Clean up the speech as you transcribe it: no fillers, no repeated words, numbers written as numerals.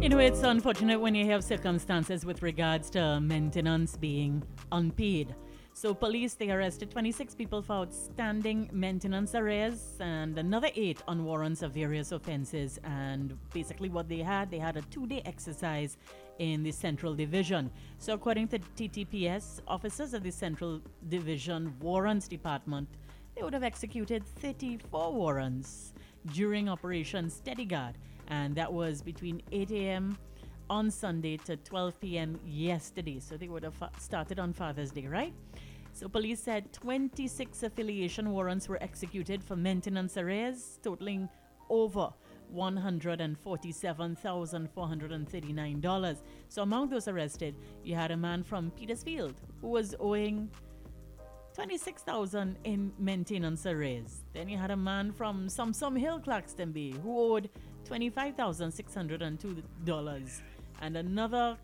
It's unfortunate when you have circumstances with regards to maintenance being unpaid. So, police they arrested 26 people for outstanding maintenance arrears and another 8 on warrants of various offenses. And basically, what they had a 2-day exercise in the Central Division. So, according to TTPS, officers of the Central Division Warrants Department they would have executed 34 warrants during Operation Steady Guard, and that was between 8 a.m. on Sunday to 12 p.m. yesterday. So they would have started on Father's Day, right? So police said 26 affiliation warrants were executed for maintenance arrears, totaling over $147,439. So among those arrested, you had a man from Petersfield who was owing 26,000 in maintenance arrears. Then you had a man from some Hill, Claxton Bay, who owed $25,602, and another